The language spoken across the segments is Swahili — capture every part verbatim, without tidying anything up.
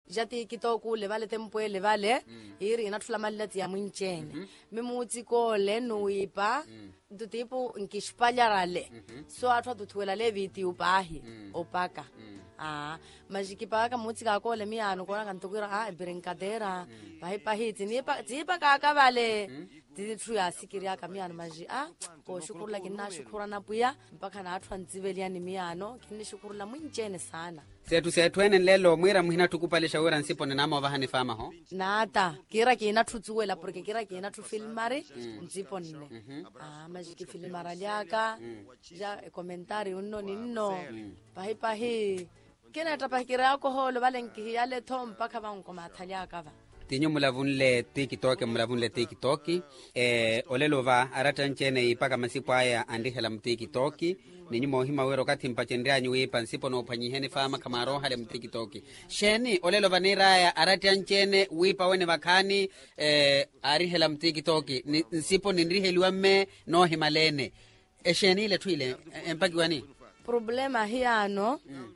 jati kitoko le vale tempoele vale iri inathula malati ya mwinchene mimutsi kole nuipa dutipo nkishpalyarale so atwa dutwela le viti upahi opaka ah majikipaka mutsi ka kole miano kona kantukira ah brincadeira pahi pahi tinipa tipa kaka vale dithu ya sikiria kamiano maji ah ko shukurula kinna shukurana puya mpaka na atwa ntsiveliani miano kinni shukurula mwinchene sana setu setwene lelo mwira muhina tukupalisha wera nsipo nenama ovahani fama ho nata kira kina tutsuela porque kira kina tu filmare nsipo nne ah majiki filmara lyaka ja commentari unno ninno pahi pahi kena tapakira alcohol valenki yale thompa kava ngoma thalyaka va tinyo mulavunle tikitoke mulavunle tikitoki eh olelova aratanchene ipaka masipo aya andihela mtikitoki ninyi mohima wero kati mpachendeanyu ipa nsipo no phanyihene fama kamaro hale mtikitoki sheni olelova niraya aratanchene wipa wene vakani eh arihela mtikitoki nsipo nindiheliwa me no himalene esheni ile tuile empaki wani problema hiano mm.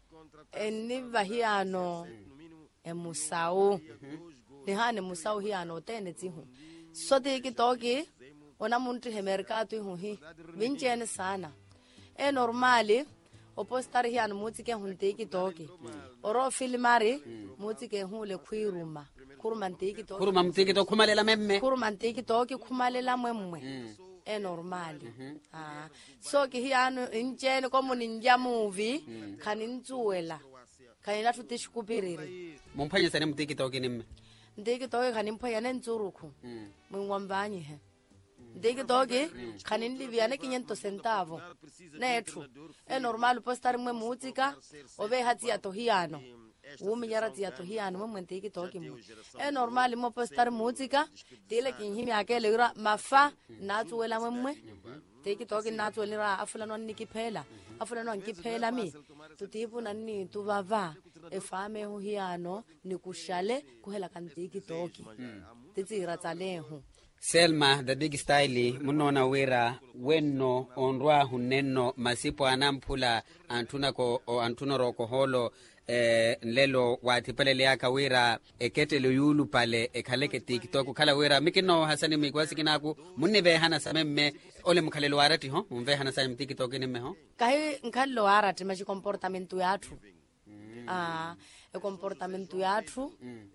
eniva hiano emusau nihane musau hiano tene tihu so tikitoki ona muntu hemerkatu huhi vinchene sana e normali opostari hiano mutike hunte tikitoki oro filmari mutike hule khwiruma kuruma tikitoki kuruma mtikitoki khumalela memme kuruma tikitoki khumalela mwemwe e normali ah so ki hiano inchene komu ninja movie khanintsuela khanina tutishikupiriri mumphanyisa ne mtikitoki nimme ndikitoki khanimphaya nentsuruku mwingwambanye he ndikitoki khaninliviane kinyento centavo nethu e normal postari mwe mutika ove hatsi ya tohiano uminyara tsi ya tohiano mwe ndikitoki mwe e normal mo postari mutika tile kinhimi akele ura mafa natsuela mwe tikitoki natsuelira afulano nikiphela afulano nkiphela mi tutipu nani tuvava efame ho hiano nikushale kuhela kantikitoki titsira tsaleho Selma the big style munona wera wenno onrwa hunenno masipo anamphula antuna ko o antuna roko holo eh nlelo watipelele yaka wera eketelo yulu pale ekhaleke tiktok khala wera mikino hasani mikwasi kinaku munnive hana samemme ole mkhalelo warati ho mve hana sa tiktok nimme ho kai nkhallo warati maji comportamento yathu ah e comportamento yathu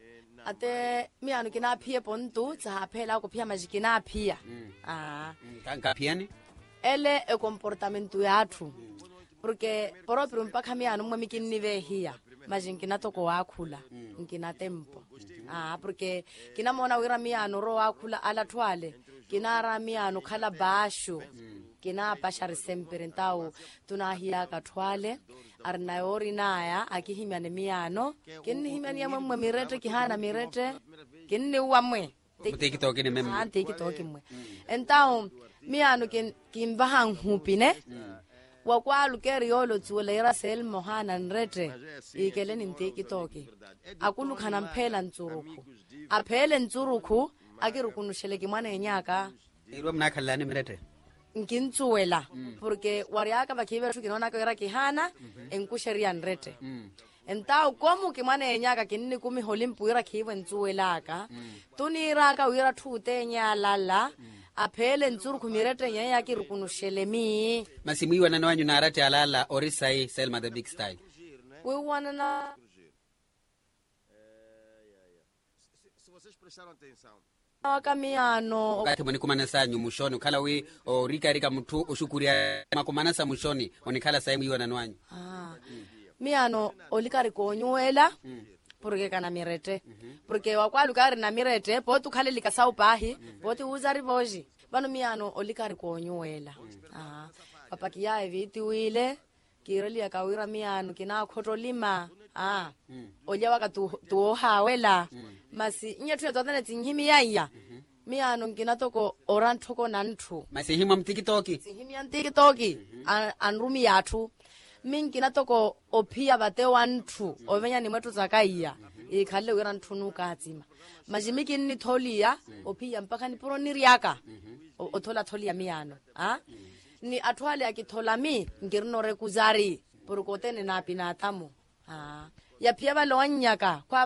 ate miano kina phie pontu tsa phela ko phia majikina phia ah kanka phiani ele e comportamento yathu porque proprio mpaka miano mwe mikinive hia majinkina toko wakhula nkina tempo ah porque kina mona wira miano ro wakhula ala twale kina ra miano khala basho kina pashari sempre ntao tunahia kathwale arna ori naya akihimane miano kinni himani ya mwe mirete kihana mirete kinni uamwe tikitoki ni memme ah tikitoki mwe ntao miano kin kimbahan hupine wakwalu keriolo tsulera sel mohana nrete ikele ni tikitoki akulu khana mphela ntsuruku aphele ntsuruku akirukunushele kimwana enyaka irwa mnakhalani mirete nkintsuela porque wariaka bakhibe thu kinona ka era kihana enkusheria nrete entao komu ke mane enyaka kinni kumi holimpuira khiwe ntsuelaka tunira ka uira thute nyalala aphele ntsuru khumirete nya ya kirukunushele mi masimiwa na wanyu na arate alala orisai Selma the big style we wanna na se vocês prestaram atenção wakamiano kati mwani kumana sanyu mushoni kala we o rika rika mtu ushukuria makumana sa mushoni onikala saimu iwa nanwanyu ah miano olikari konyuela porque kana mirete porque wakwalu kari na mirete potu khale likasau pahi potu uzari boji bano miano olikari konyuela ah papaki ya eviti wile kireli akawira miano kina khotolima ah olya waka tu tu hawela masi nyethu yatona tsinhimi yaya miano ngina toko oranthoko nanthu masihima mtikitoki sihimi antikitoki anrumi yathu mingina toko ophia bate wanthu ovenya ni mwetu zakaiya ikhalle wira nthunuka atsima majimiki ni tholia ophia mpaka ni proniri yaka othola tholia miano ah ni athwale akithola mi ngirino rekuzari porukotene na pinatamo ah ya phia balonyaka kwa